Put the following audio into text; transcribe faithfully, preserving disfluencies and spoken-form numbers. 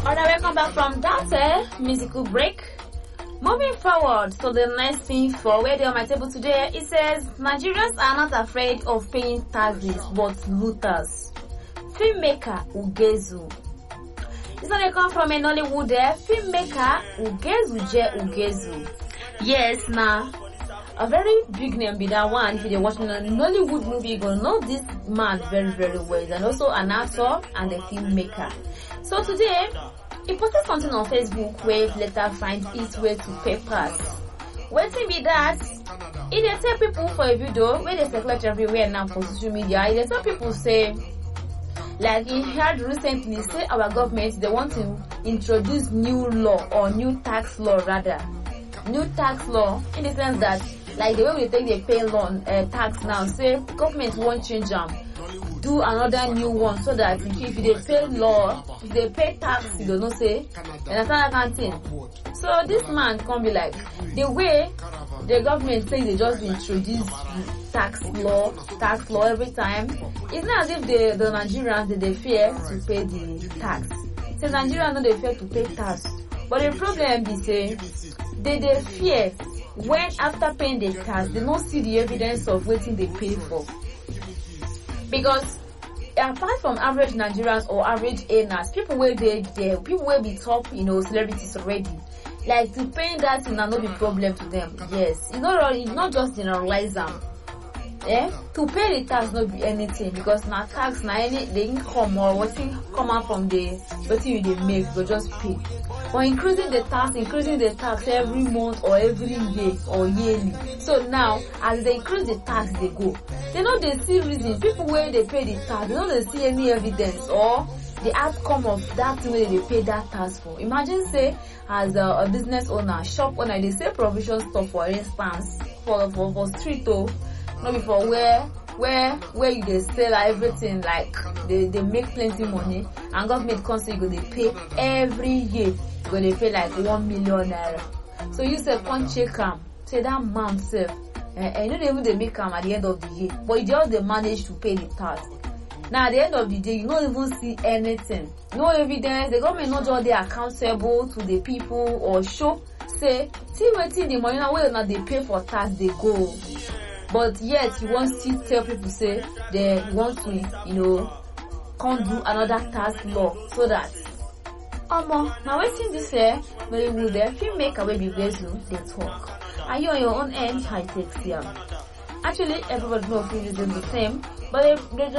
Alright, welcome back from that uh, musical break. Moving forward to the next thing for where they on my table today, it says Nigerians are not afraid of paying taxes but looters. Filmmaker Ugezu. This one they come from a Nollywood there. Filmmaker Ugezu Je Ugezu. Yes, now a very big name be that one. If you're watching a Nollywood movie, you're gonna know this man very very well. And also an actor and a filmmaker. So today he posted something on Facebook where he later finds its way to papers. Waiting be that, if they tell people for a video where they circulate everywhere now for social media, if they tell people say, like he heard recently say our government they want to introduce new law or new tax law rather, new tax law in the sense that like the way we take the pay loan uh, tax now, say government won't change them. Do another new one so that if they pay law, if they pay tax, you don't know say, and that's another thing. So this man can be like, the way the government says they just introduce tax law, tax law every time, it's not as if the, the Nigerians, they, they fear to pay the tax. So Nigerians know they fear to pay tax. But the problem is say, they, they fear when after paying the tax, they don't see the evidence of what they pay for. Because apart from average Nigerians or average earners, people where they there, people will be top, you know, celebrities already. Like to pay that thing and not be problem to them. Yes, it's not it's not just generalize them. Eh? To pay the tax not be anything because now tax now any the income or what thing come out from the what you they make you just pay. Or increasing the tax, increasing the tax every month or every year or yearly. So now as they increase the tax they go. They know they see reason. People where they pay the tax, they don't they see any evidence or the outcome of that thing where they pay that tax for. Imagine say as a, a business owner, shop owner, they say provision store for instance for for, for street oh, not before where where where you they sell everything like they, they make plenty money and government comes you go they pay every year you go they pay like one million naira. So you say can't check am say that amount self and uh, you know they even they make am at the end of the year, but you just they manage to pay the tax. Now at the end of the day, you don't even see anything, no evidence. The government not just they accountable to the people or show say see waiting the money now whether not they pay for tax they go. But yet you want to tell people say they want to you know can't do another tax law so that um now waiting this year very good there filmmaker will be bezu they talk. Are you on your own end? High takes here. Actually, everybody knows it isn't the same, but they, they